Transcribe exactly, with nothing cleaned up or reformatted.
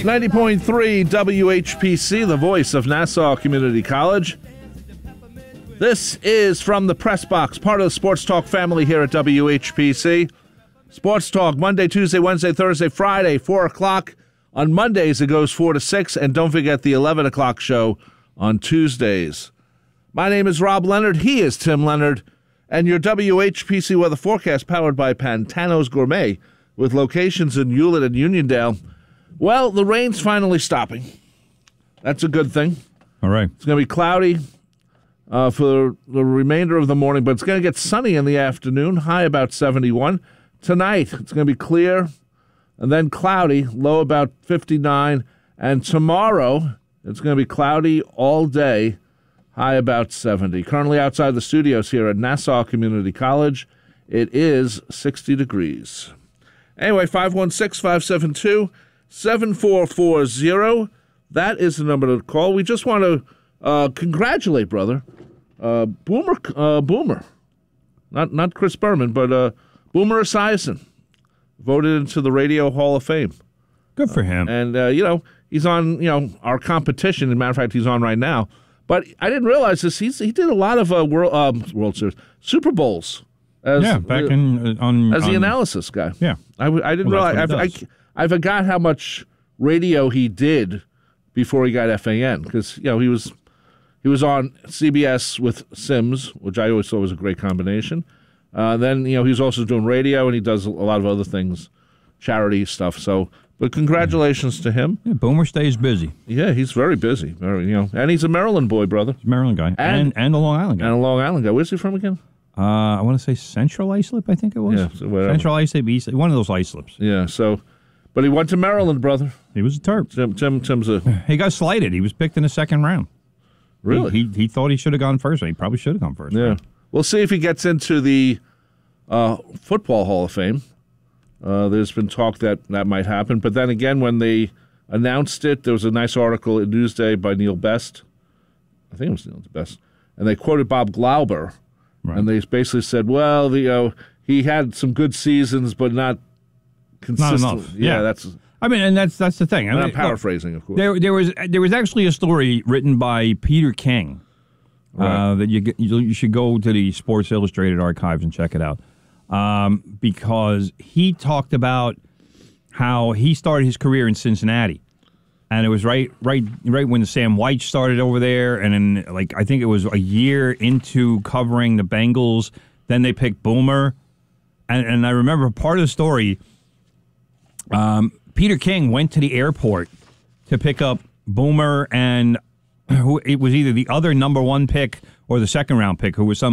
ninety point three W H P C, the voice of Nassau Community College. This is from the Press Box, part of the Sports Talk family here at W H P C. Sports Talk, Monday, Tuesday, Wednesday, Thursday, Friday, four o'clock. On Mondays, it goes four to six. And don't forget the eleven o'clock show on Tuesdays. My name is Rob Leonard. He is Tim Leonard. And your W H P C weather forecast powered by Pantano's Gourmet with locations in Hewlett and Uniondale. Well, the rain's finally stopping. That's a good thing. All right. It's going to be cloudy uh, for the remainder of the morning, but it's going to get sunny in the afternoon, high about seventy-one. Tonight, it's going to be clear and then cloudy, low about fifty-nine. And tomorrow, it's going to be cloudy all day, high about seventy. Currently outside the studios here at Nassau Community College, it is sixty degrees. Anyway, five one six, five seven two, seven four four zero. That is the number to call. We just want to uh, congratulate, brother, uh, Boomer, uh, Boomer, not not Chris Berman, but uh, Boomer Esiason, voted into the Radio Hall of Fame. Good for him. Uh, and uh, you know, he's on you know our competition. As a matter of fact, he's on right now. But I didn't realize this. He's he did a lot of uh, world um, World Series, Super Bowls. As, yeah, back in uh, on as on, the analysis guy. Yeah, I, I didn't well, realize. I, I forgot how much radio he did before he got F A N, because you know he was he was on C B S with Sims, which I always thought was a great combination. Uh, then you know he was also doing radio, and he does a lot of other things, charity stuff. So, but congratulations to him. Yeah, Boomer stays busy. Yeah, he's very busy. Very, you know, and he's a Maryland boy, brother. He's a Maryland guy, and And- and, a Long Island guy. And a Long Island guy. Where's he from again? Uh, I want to say Central Islip, I think it was. Yeah, so whatever. Central Islip, East, one of those Islips. Yeah. So, but he went to Maryland, brother. He was a Terp. Tim, Tim, Tim's a He got slighted. He was picked in the second round. really. He he, he thought he should have gone first. He probably should have gone first. Yeah. Right? We'll see if he gets into the uh, Football Hall of Fame. Uh, there's been talk that that might happen. But then again, when they announced it, there was a nice article in Newsday by Neil Best. I think it was Neil Best. And they quoted Bob Glauber. Right. And they basically said, well, the, uh, he had some good seasons, but not consistent. Not enough. Yeah, Yeah. that's. I mean, and that's that's the thing. I I'm mean, not paraphrasing, look, of course. There, there was there was actually a story written by Peter King Right. uh, that you, get- you you should go to the Sports Illustrated archives and check it out, um, because he talked about how he started his career in Cincinnati, and it was right right right when Sam White started over there, and then like I think it was a year into covering the Bengals, then they picked Boomer, and and I remember part of the story. Um, Peter King went to the airport to pick up Boomer and who it was either the other number one pick or the second round pick, who was some